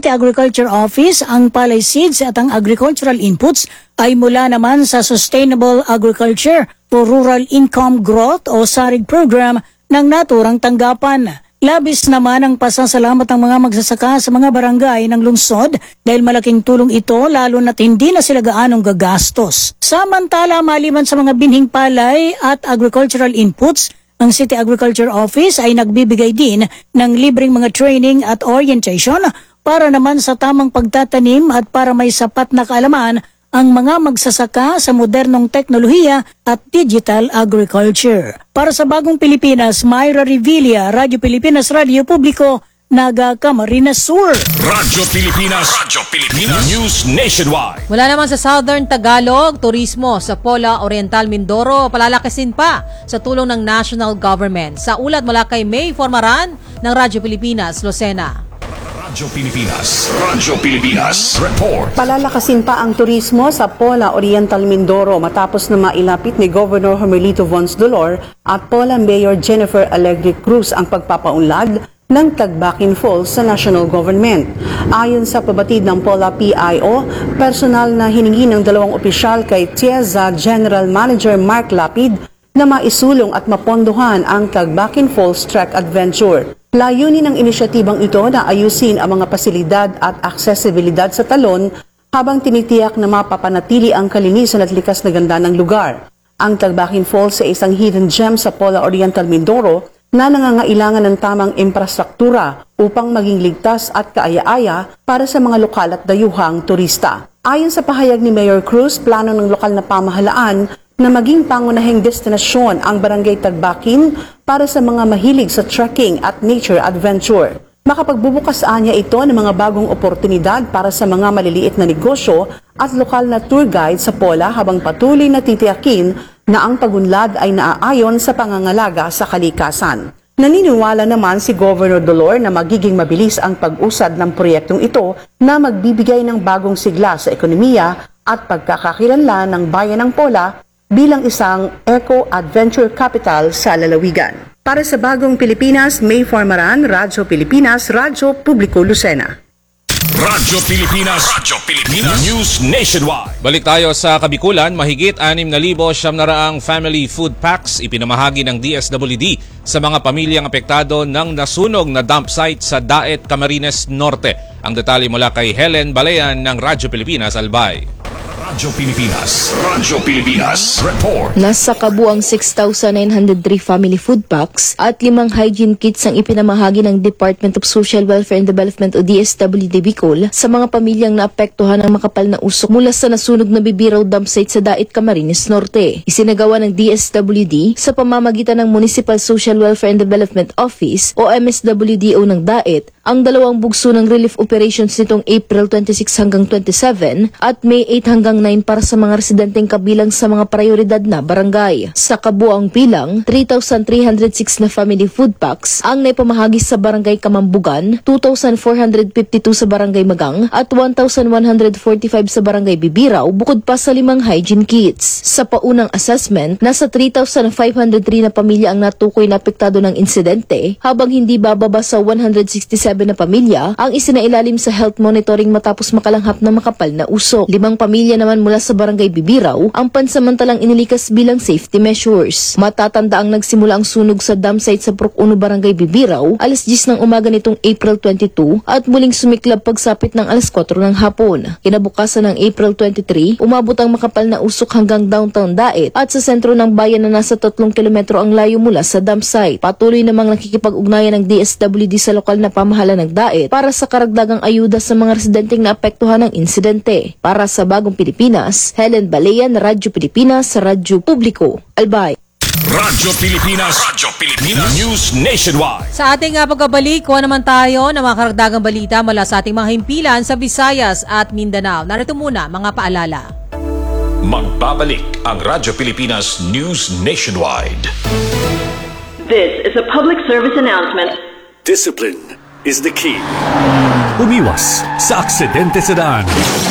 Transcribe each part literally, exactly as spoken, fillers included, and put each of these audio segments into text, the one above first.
City Agriculture Office, ang palay seeds at ang agricultural inputs ay mula naman sa Sustainable Agriculture for Rural Income Growth o SARIG program ng naturang tanggapan. Labis naman ang pasasalamat ng mga magsasaka sa mga barangay ng lungsod dahil malaking tulong ito lalo na't hindi na sila gaanong gagastos. Samantala, maliban sa mga binhing palay at agricultural inputs, ang City Agriculture Office ay nagbibigay din ng libreng mga training at orientation para naman sa tamang pagtatanim at para may sapat na kaalaman ang mga magsasaka sa modernong teknolohiya at digital agriculture. Para sa Bagong Pilipinas, Myra Revilla, Radyo Pilipinas, Radyo Publiko, Naga, Camarines Sur. Radyo Pilipinas, Radyo Pilipinas, News Nationwide. Mula naman sa Southern Tagalog, turismo sa Pola Oriental Mindoro palalakasin pa sa tulong ng national government. Sa ulat mula kay May Formaran ng Radyo Pilipinas, Lucena. Radyo Pilipinas, Radyo Pilipinas, report. Palalakasin pa ang turismo sa Pola Oriental Mindoro matapos na mailapit ni Governor Hermelito Vons Dolor at Pola Mayor Jennifer Alegre Cruz ang pagpapaunlad ng Tagbakin Falls sa national government. Ayon sa pabatid ng Pola P I O, personal na hiningi ng dalawang opisyal kay Tieza General Manager Mark Lapid na maisulong at mapondohan ang Tagbakin Falls Trek Adventure. Layunin ng inisyatibang ito na ayusin ang mga pasilidad at aksesibilidad sa talon habang tinitiyak na mapapanatili ang kalinisan at likas na ganda ng lugar. Ang Tagbakin Falls ay isang hidden gem sa Pola Oriental Mindoro na nangangailangan ng tamang infrastruktura upang maging ligtas at kaaya-aya para sa mga lokal at dayuhang turista. Ayon sa pahayag ni Mayor Cruz, plano ng lokal na pamahalaan na maging pangunahing destinasyon ang Barangay Tagbakin para sa mga mahilig sa trekking at nature adventure. Makapagbubukas anya ito ng mga bagong oportunidad para sa mga maliliit na negosyo at lokal na tour guide sa Pola habang patuloy na titiyakin na ang pagunlad ay naaayon sa pangangalaga sa kalikasan. Naniniwala naman si Governor Dolor na magiging mabilis ang pag-usad ng proyektong ito na magbibigay ng bagong sigla sa ekonomiya at pagkakakilanlan ng bayan ng Pola bilang isang eco-adventure capital sa lalawigan. Para sa Bagong Pilipinas, May Formaran, Radyo Pilipinas, Radyo Publiko, Lucena. Radyo Pilipinas, Radyo Pilipinas, News Nationwide. Balik tayo sa Kabikulan, mahigit anim na libo siyam na raang family food packs ipinamahagi ng D S W D sa mga pamilyang apektado ng nasunog na dump site sa Daet, Camarines Norte. Ang detalye mula kay Helen Balayan ng Radyo Pilipinas, Albay. Radyo Pilipinas, Radyo Pilipinas, report. Nasa kabuang six thousand nine hundred three family food packs at limang hygiene kits ang ipinamahagi ng Department of Social Welfare and Development o D S W D Bicol sa mga pamilyang naapektuhan ng makapal na usok mula sa nasunog na Bibiraw dump site sa Daet, Camarines Norte. Isinagawa ng D S W D sa pamamagitan ng Municipal Social Welfare and Development Office o M S W D O ng Daet ang dalawang bugso ng relief operations nitong April twenty-six hanggang twenty-seven at May eight hanggang nine para sa mga residenteng kabilang sa mga prioridad na barangay. Sa kabuang bilang, three thousand three hundred six na family food packs ang naipamahagi sa barangay Kamambugan, two thousand four hundred fifty-two sa barangay Magang at one thousand one hundred forty-five sa barangay Bibiraw bukod pa sa limang hygiene kits. Sa paunang assessment, nasa three thousand five hundred three na pamilya ang natukoy na apektado ng insidente habang hindi bababa sa one hundred sixty-seven na pamilya ang isinailalim sa health monitoring matapos makalanghap ng makapal na usok. Limang pamilya naman mula sa barangay Bibiraw ang pansamantalang inilikas bilang safety measures. Matatanda ang nagsimula ang sunog sa dam site sa Prok uno Barangay Bibiraw alas diyes ng umaga nitong April twenty-two at muling sumiklab pagsapit ng alas kwatro ng hapon. Kinabukasan ng April twenty-three, umabot ang makapal na usok hanggang downtown Daet at sa sentro ng bayan na nasa tatlong kilometro ang layo mula sa dam site. Patuloy namang nakikipag-ugnayan ng D S W D sa lokal na pamahalaan ng Daet para sa karagdagang ayuda sa mga residenteng naapektuhan ng insidente. Para sa Bagong Pilipinas, Helen Balayan, Radyo Pilipinas, Radyo Publiko, Albay. Radyo Pilipinas, Radyo Pilipinas, News Nationwide. Sa ating uh, pagbabalik, kuha naman tayo ng mga karagdagang balita mula sa ating mga himpilan sa Visayas at Mindanao. Narito muna mga paalala. Magbabalik ang Radyo Pilipinas News Nationwide. This is a public service announcement. Discipline is the key. Umiwas sa aksidente sa daan.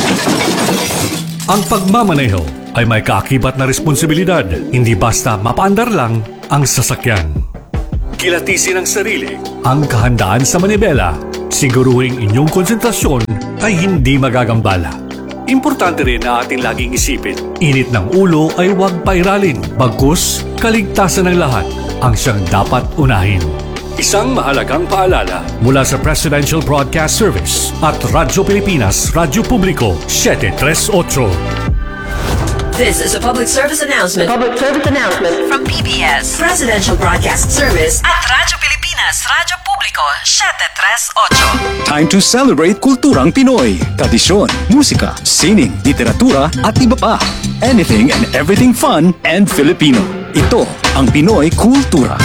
Ang pagmamaneho ay may kaakibat na responsibilidad, hindi basta mapaandar lang ang sasakyan. kilatisin ang sarili. Ang kahandaan sa manibela, siguruhing inyong konsentrasyon ay hindi magagambala. Importante rin na ating laging isipin, init ng ulo ay huwag pairalin, bagkus kaligtasan ng lahat ang siyang dapat unahin. Isang mahalagang paalala mula sa Presidential Broadcast Service at Radyo Pilipinas, Radyo Publiko, seven three eight. This is a public service announcement. Public service announcement. From P B S, Presidential Broadcast Service at Radyo Pilipinas, Radyo Publiko, seven three eight. Time to celebrate kulturang Pinoy. Tradisyon, musika, sining, literatura at iba pa. Anything and everything fun and Filipino. Ito ang Pinoy Kultura.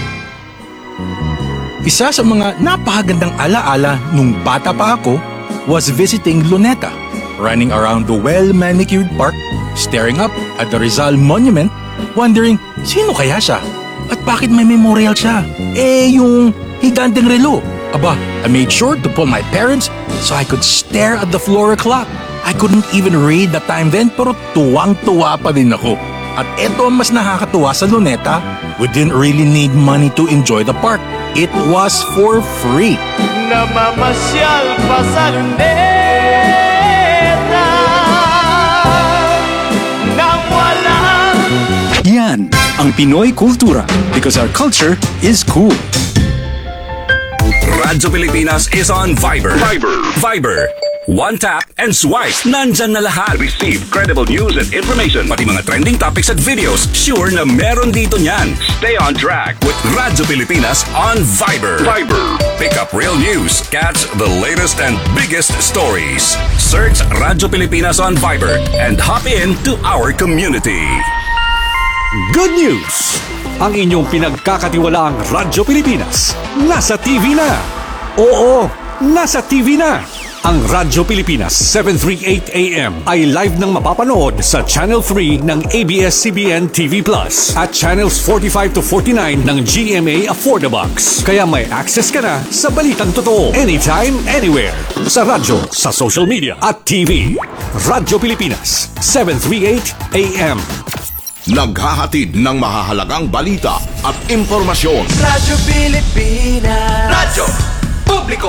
Isa sa mga napakagandang alaala nung bata pa ako was visiting Luneta, running around the well-manicured park, staring up at the Rizal Monument, wondering sino kaya siya at bakit may memorial siya. Eh, yung higanteng relo. Aba, I made sure to pull my parents so I could stare at the floor clock. I couldn't even read the time then pero tuwang-tuwa pa din ako. At eto ang mas nakakatuwa sa Luneta, we didn't really need money to enjoy the park. It was for free. Namamasyal pa sa Luneta nang walang... Yan ang Pinoy Kultura because our culture is cool. Radyo Pilipinas is on Viber. Viber. Viber. One tap and swipe. Nandyan na lahat. Receive credible news and information. Pati mga trending topics at videos. Sure na meron dito niyan. Stay on track with Radyo Pilipinas on Viber. Viber. Pick up real news. Catch the latest and biggest stories. Search Radyo Pilipinas on Viber and hop in to our community. Good news! Ang inyong pinagkakatiwalaang Radyo Pilipinas nasa T V na. Oo, nasa T V na. Ang Radyo Pilipinas seven thirty-eight A M ay live nang mapapanood sa Channel three ng A B S C B N T V Plus at Channels forty-five to forty-nine ng G M A Affordabox. Kaya may access ka na sa balitang totoo anytime, anywhere. Sa radyo, sa social media at T V. Radyo Pilipinas seven thirty-eight A M. Naghahatid ng mahahalagang balita at impormasyon. Radyo Pilipinas. Radyo Publiko.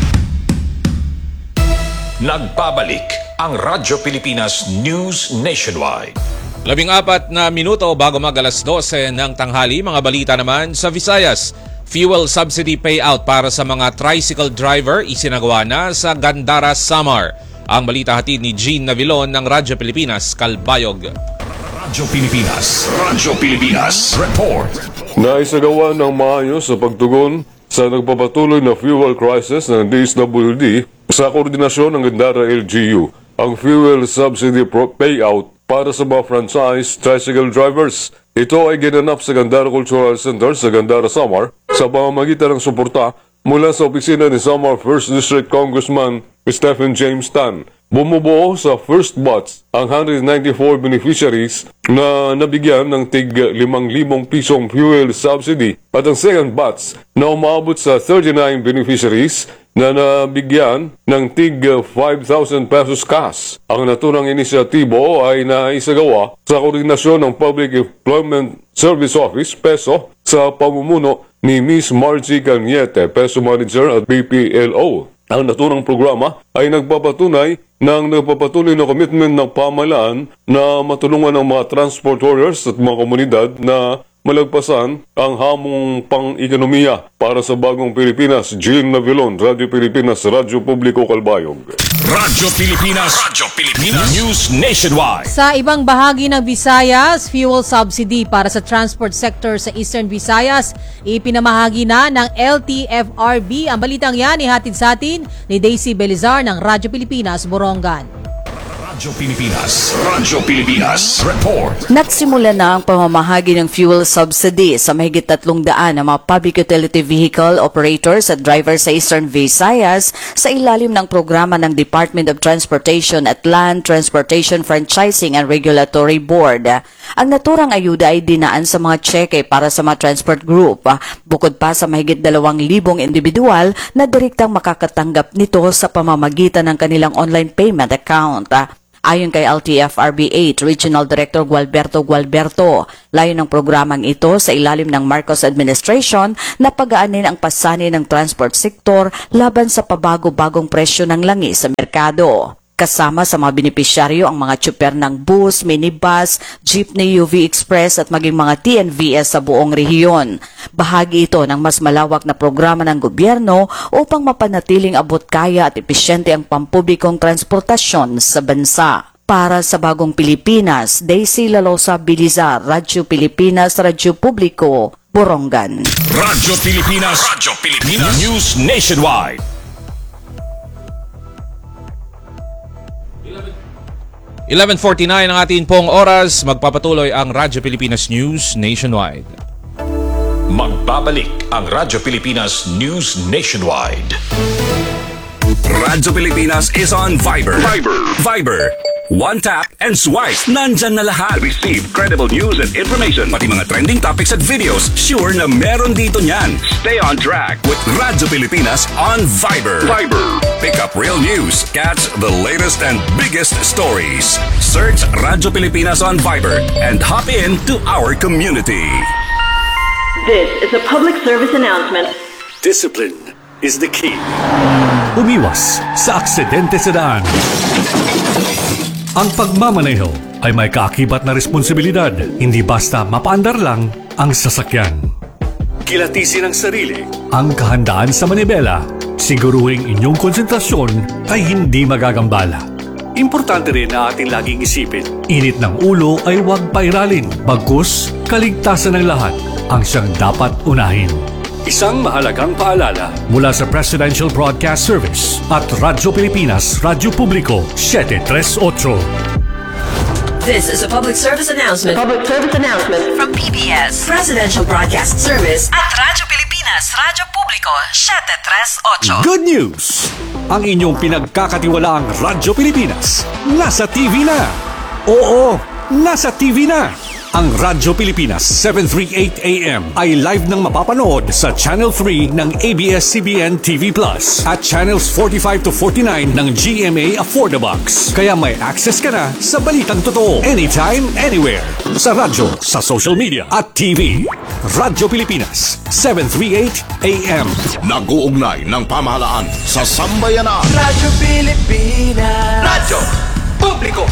Nagbabalik ang Radyo Pilipinas News Nationwide. Labing apat na minuto bago mag alas dose ng tanghali, mga balita naman sa Visayas. Fuel subsidy payout para sa mga tricycle driver isinagawa na sa Gandara, Samar. Ang balita hatid ni Jean Navilon ng Radyo Pilipinas, Calbayog. Radyo Pilipinas. Radyo Pilipinas. Report. Naisagawa ng maayos sa pagtugon sa nagpapatuloy na fuel crisis ng D S W D sa koordinasyon ng Gandara L G U. Ang fuel subsidy payout para sa mga franchise tricycle drivers. Ito ay ginanap sa Gandara Cultural Center sa Gandara, Samar sa pamamagitan ng suporta mula sa opisina ni Samar first District Congressman Stephen James Tan. Bumubuo sa first batch ang one hundred ninety-four beneficiaries na nabigyan ng tig limang libong pisong fuel subsidy at ang second batch na umabot sa thirty-nine beneficiaries na nabigyan ng tig five thousand pesos cash. Ang naturang inisyatibo ay naisagawa sa koordinasyon ng Public Employment Service Office, PESO, sa pamumuno ni Miss Margie Cañete, PESO Manager at B P L O. Ang naturang programa ay nagpapatunay ng nagpapatuloy na commitment ng pamahalaan na matulungan ng mga transporters at mga komunidad na malagpasan ang hamong pang-ekonomiya para sa bagong Pilipinas. Jean Navilon, Radyo Pilipinas, Radyo Publiko, Calbayog. Radyo Pilipinas. Radyo Pilipinas. News Nationwide. Sa ibang bahagi ng Visayas, fuel subsidy para sa transport sector sa Eastern Visayas, ipinamahagi na ng L T F R B. Ang balitang yan ihatid sa atin ni Daisy Belizar ng Radyo Pilipinas, Borongan. Radyo Pilipinas. Radyo Pilipinas. Report. Nagsimula na ang pamamahagi ng fuel subsidy sa mahigit tatlong daan ng mga public utility vehicle operators at drivers sa Eastern Visayas sa ilalim ng programa ng Department of Transportation at Land Transportation Franchising and Regulatory Board. Ang naturang ayuda ay dinaan sa mga cheque para sa mga transport group, bukod pa sa mahigit dalawang libong individual na direktang makakatanggap nito sa pamamagitan ng kanilang online payment account. Ayon kay L T F R B eight Regional Director Gualberto Gualberto, layo ng programang ito sa ilalim ng Marcos administration na pagaanin ang pasanin ng transport sector laban sa pabago-bagong presyo ng langis sa merkado. Kasama sa mga benepisyaryo ang mga tsuper ng bus, minibus, jeepney, U V Express at maging mga T N V S sa buong rehiyon. Bahagi ito ng mas malawak na programa ng gobyerno upang mapanatiling abot kaya at epesyente ang pampublikong transportasyon sa bansa. Para sa Bagong Pilipinas, Daisy Lalosa Bilizar, Radyo Pilipinas, Radyo Publiko, Borongan. Radyo Pilipinas, Radyo Pilipinas, News Nationwide. eleven forty-nine ang ating pong oras. Magpapatuloy ang Radyo Pilipinas News Nationwide. Magbabalik ang Radyo Pilipinas News Nationwide. Radyo Pilipinas is on Viber. Viber. Viber. One tap and swipe. Nandyan na lahat. Receive credible news and information. Pati mga trending topics at videos. Sure na meron dito niyan. Stay on track with Radyo Pilipinas on Viber. Viber. Pick up real news. Catch the latest and biggest stories. Search Radyo Pilipinas on Viber and hop in to our community. This is a public service announcement. Discipline is the key. Umiwas sa aksidente sa daan. Ang pagmamaneho ay may kaakibat na responsibilidad, hindi basta mapaandar lang ang sasakyan. Kilatisin ang sarili, ang kahandaan sa manibela, siguruhing inyong konsentrasyon ay hindi magagambala. Importante rin na ating laging isipin, init ng ulo ay huwag pairalin, bagkus kaligtasan ng lahat ang siyang dapat unahin. Isang mahalagang paalala mula sa Presidential Broadcast Service at Radyo Pilipinas, Radyo Publiko, seven thirty-eight. This is a public service announcement. Public service announcement From P B S, Presidential Broadcast Service at Radyo Pilipinas, Radyo Publiko, seven thirty-eight. Good news! Ang inyong pinagkakatiwalaang Radyo Pilipinas nasa T V na. Oo, nasa T V na. Ang Radyo Pilipinas seven thirty-eight A M ay live nang mapapanood sa Channel three ng A B S C B N T V Plus at Channels forty-five to forty-nine ng G M A Affordabox. Kaya may access ka na sa balitang totoo anytime, anywhere. Sa radyo, sa social media at T V. Radyo Pilipinas seven thirty-eight A M. Nag-uugnay ng pamahalaan sa sambayanan. Radyo Pilipinas. Radyo Publiko.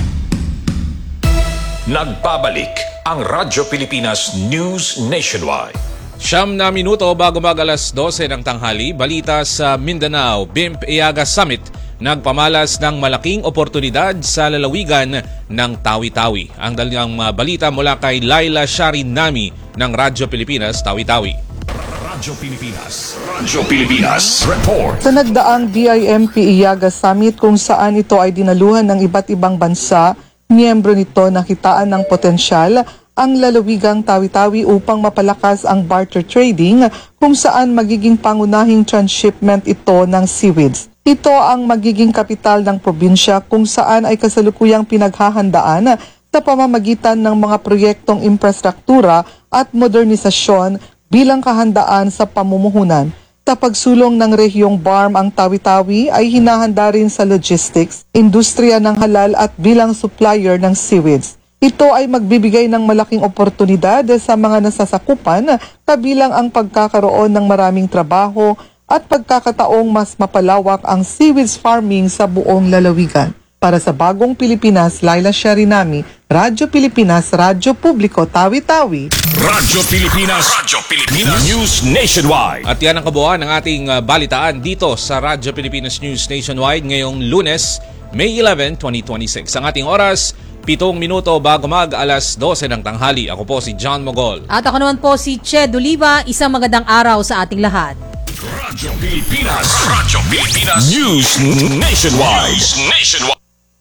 Nagbabalik ang Radyo Pilipinas News Nationwide. Siyam na minuto bago mag alas dose ng tanghali, balita sa Mindanao, B I M P-Iaga Summit nagpamalas ng malaking oportunidad sa lalawigan ng Tawi-Tawi. Ang dalang balita mula kay Laila Sharinami ng Radyo Pilipinas, Tawi-Tawi. Radyo Pilipinas. Radyo Pilipinas. Report. Sa nagdaang B I M P-Iaga Summit kung saan ito ay dinaluhan ng iba't ibang bansa, miyembro nito nakitaan ng potensyal ang lalawigang Tawi-Tawi upang mapalakas ang barter trading kung saan magiging pangunahing transshipment ito ng seaweeds. Ito ang magiging kapital ng probinsya kung saan ay kasalukuyang pinaghahandaan sa pamamagitan ng mga proyektong infrastruktura at modernisasyon bilang kahandaan sa pamumuhunan. Sa pagsulong ng rehiyong B A R M ang Tawi-Tawi ay hinahanda rin sa logistics, industriya ng halal at bilang supplier ng seaweeds. Ito ay magbibigay ng malaking oportunidad sa mga nasasakupan kabilang ang pagkakaroon ng maraming trabaho at pagkakataong mas mapalawak ang seaweeds farming sa buong lalawigan. Para sa Bagong Pilipinas, Laila Sharinami, Radyo Pilipinas, Radyo Publiko, Tawi-Tawi. Radyo Pilipinas, Radyo Pilipinas News Nationwide. At yan ang kabuuan ng ating uh, balitaan dito sa Radyo Pilipinas News Nationwide ngayong Lunes, May eleventh, twenty twenty-six. Ang ating oras, pitong minuto bago mag alas dose ng tanghali. Ako po si John Mogol. At ako naman po si Che Duliva. Isang magandang araw sa ating lahat. Radyo Pilipinas, Radyo Pilipinas News Nationwide. News Nationwide.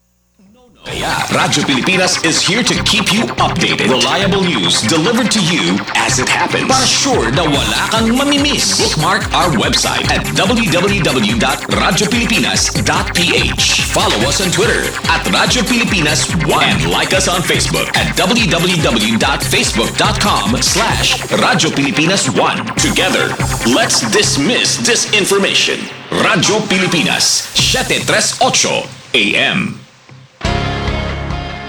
Kaya Radyo Pilipinas is here to keep you updated. Reliable news delivered to you as it happens. Para sure na wala kang mamimiss. Bookmark our website at w w w dot radyo pilipinas dot p h. Follow us on Twitter at Radyo Pilipinas one and like us on Facebook at w w w dot facebook dot com slash Radyo Pilipinas one. Together, let's dismiss disinformation. Radyo Pilipinas, seven thirty-eight A M.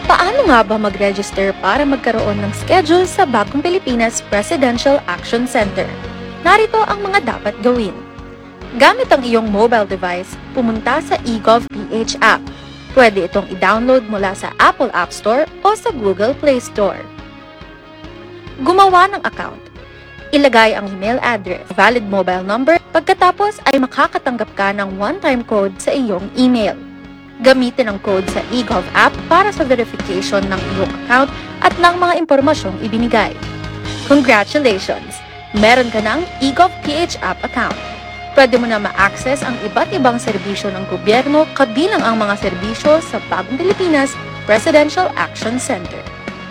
Paano nga ba mag-register para magkaroon ng schedule sa Bagong Pilipinas Presidential Action Center? Narito ang mga dapat gawin. Gamit ang iyong mobile device, pumunta sa eGovPH app. Pwede itong i-download mula sa Apple App Store o sa Google Play Store. Gumawa ng account. Ilagay ang email address, valid mobile number, pagkatapos ay makakatanggap ka ng one-time code sa iyong email. Gamitin ang code sa eGov app para sa verification ng iyong account at ng mga impormasyong ibinigay. Congratulations! Meron ka ng eGovPH app account. Pwede mo na ma-access ang iba't ibang serbisyo ng gobyerno kabilang ang mga serbisyo sa Bagong Pilipinas Presidential Action Center.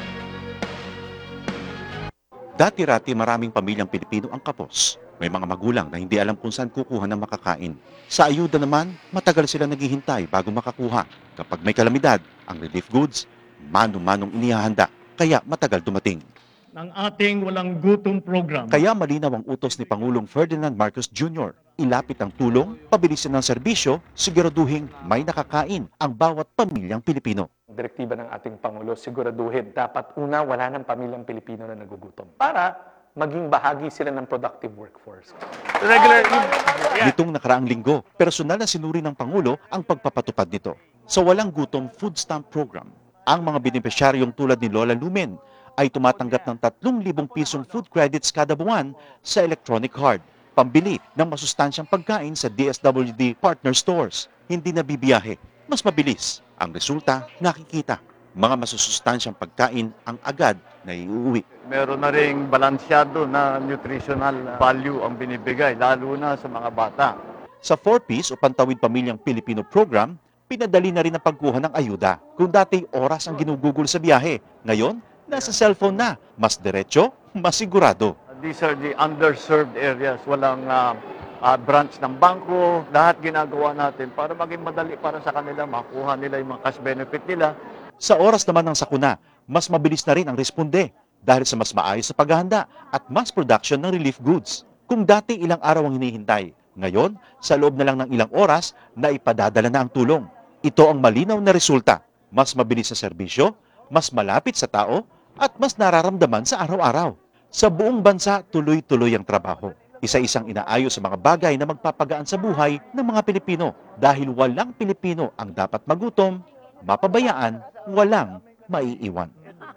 Dati-rati maraming pamilyang Pilipino ang kapos. May mga magulang na hindi alam kung saan kukuha ng makakain. Sa ayuda naman, matagal sila naghihintay bago makakuha. Kapag may kalamidad, ang relief goods, mano-manong inihahanda, kaya matagal dumating. Ng ating walang gutom program. Kaya malinaw ang utos ni Pangulong Ferdinand Marcos Junior Ilapit ang tulong, pabilisin ng serbisyo, siguraduhin may nakakain ang bawat pamilyang Pilipino. Direktiba ng ating Pangulo, siguraduhin dapat una wala ng pamilyang Pilipino na nagugutom para maging bahagi sila ng productive workforce. Regular, yeah. Nitong nakaraang linggo, personal na sinuri ng Pangulo ang pagpapatupad nito. Sa Walang Gutom Food Stamp Program, ang mga benepisyaryong tulad ni Lola Lumen ay tumatanggap ng tatlong libong pisong food credits kada buwan sa electronic card, pambili ng masustansyang pagkain sa D S W D partner stores. Hindi na bibiyahe, mas mabilis. Ang resulta, nakikita. Mga masusustansyang pagkain ang agad na iuwi. Meron na ring balansyado na nutritional value ang binibigay, lalo na sa mga bata. Sa four piece o Pantawid Pamilyang Pilipino program, pinadali na rin ang pagkuha ng ayuda. Kung dati oras ang ginugugol sa biyahe, ngayon, nasa cellphone na. Mas diretso, mas sigurado. These are the underserved areas. Walang uh, uh, branch ng bangko. Lahat ginagawa natin para maging madali para sa kanila, makuha nila yung mga cash benefit nila. Sa oras naman ng sakuna, mas mabilis na rin ang responde dahil sa mas maayos sa paghahanda at mass production ng relief goods. Kung dati ilang araw ang hinihintay, ngayon, sa loob na lang ng ilang oras, na ipadadala na ang tulong. Ito ang malinaw na resulta. Mas mabilis sa serbisyo, mas malapit sa tao, at mas nararamdaman sa araw-araw. Sa buong bansa, tuloy-tuloy ang trabaho. Isa-isang inaayos sa mga bagay na magpapagaan sa buhay ng mga Pilipino dahil walang Pilipino ang dapat magutom, mapabayaan, walang maiiwan.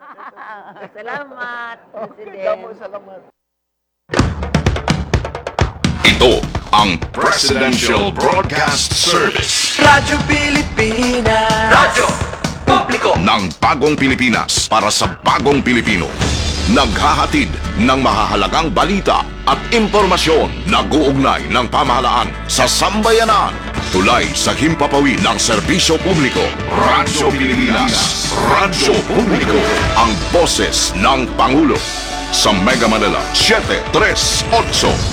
Salamat, President. Salamat. Ito ang Presidential Broadcast Service. Radyo Pilipinas. Radyo Publiko ng Bagong Pilipinas para sa Bagong Pilipino. Naghahatid ng mahahalagang balita at impormasyon na guugnay ng pamahalaan sa sambayanan. Tulay sa himpapawid ng serbisyo publiko. Radyo Pilipinas. Radyo Publiko. Ang boses ng Pangulo. Sa Mega Manila, seven three eight.